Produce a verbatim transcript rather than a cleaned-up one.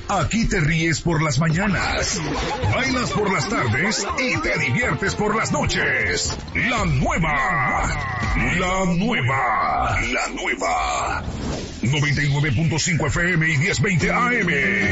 Aquí te ríes por las mañanas, bailas por las tardes y te diviertes por las noches. La nueva, la nueva, la nueva. noventa y nueve punto cinco F M y diez veinte A M.